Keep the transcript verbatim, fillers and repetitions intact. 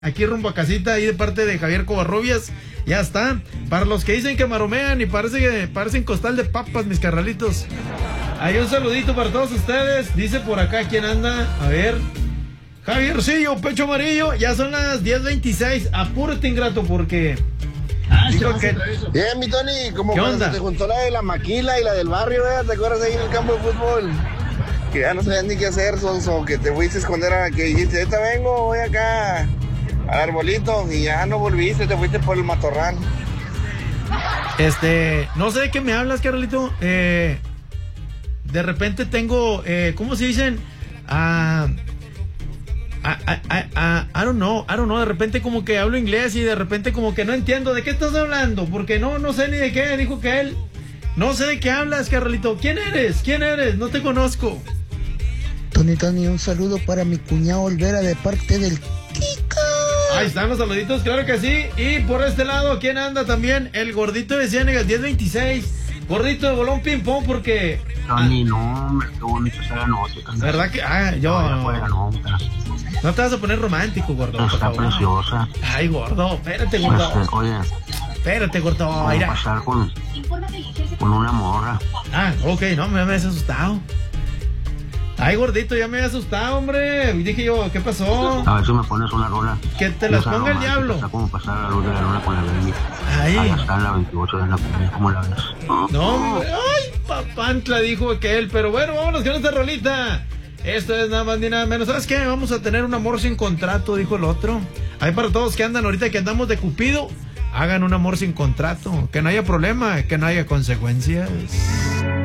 Aquí rumbo a casita, ahí de parte de Javier Covarrubias. Ya está. Para los que dicen que maromean y parece que parecen costal de papas, mis carnalitos. Hay un saludito para todos ustedes. Dice por acá quién anda. A ver. Javiercillo, pecho amarillo. Ya son las diez veintiséis. Apúrate, ingrato, porque... Ah, dijo que... Bien, mi Tony, como ¿Qué cuando onda? se te juntó la de la maquila y la del barrio, ¿eh? ¿Te acuerdas ahí en el campo de fútbol? Que ya no sabías ni qué hacer, Sonso, que te fuiste a esconder a que dijiste, ahorita vengo, voy acá al arbolito, y ya no volviste, te fuiste por el matorral. Este, no sé de qué me hablas, Carlito. Eh, de repente tengo, eh, ¿cómo se dicen? Ah... I, I, I, I don't know, I don't know, de repente como que hablo inglés y de repente como que no entiendo de qué estás hablando, porque no, no sé ni de qué, dijo que él, no sé de qué hablas, Carlito. ¿Quién eres? ¿Quién eres? No te conozco. Tony, Tony, un saludo para mi cuñado Olvera de parte del Kiko. Ahí están los saluditos, claro que sí. Y por este lado, ¿quién anda también? El gordito de Ciénegas, diez veintiséis. Gordito de bolón ping pong, porque... Tony, no, hombre, qué bonito será la noche. ¿Verdad que? Ah, yo... No, fuera, no, no te vas a poner romántico, gordo. está preciosa. Ay, gordo, espérate, gordo. Este, oye, espérate, gordo. vamos a pasar con, con una morra. Ah, ok, no, me habías asustado. Ay, gordito, ya me había asustado, hombre. Y dije yo, ¿qué pasó? A ver si me pones una rola. Que te las ponga el diablo. Está como pasar a la luz de la luna con la baby. Ahí. Ahí está en la veintiocho de la primera, ¿cómo la ves? No, hombre. Ay, papantla, dijo aquel. Pero bueno, vámonos con esta rolita. Esto es nada más ni nada menos. ¿Sabes qué? Vamos a tener un amor sin contrato, dijo el otro. Ahí para todos que andan ahorita, que andamos de Cupido, hagan un amor sin contrato. Que no haya problema, que no haya consecuencias.